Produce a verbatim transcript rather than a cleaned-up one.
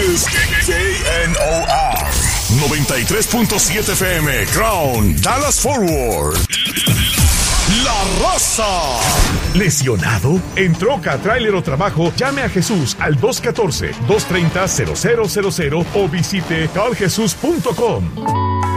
es K N O R noventa y tres punto siete F M, Crown, Dallas Forward. La Raza. ¿Lesionado? ¿En troca, tráiler o trabajo? Llame a Jesús al dos uno cuatro, dos tres cero, cero cero cero cero o visite cal jesús punto com.